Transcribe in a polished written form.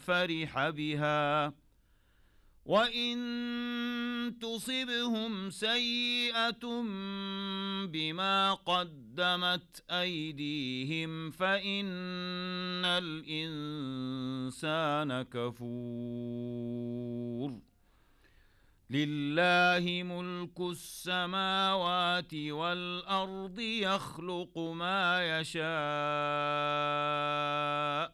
فرح بها وإن تصبهم سيئة بما قدمت أيديهم فإن الإنسان كفور لله ملك السماوات والأرض يخلق ما يشاء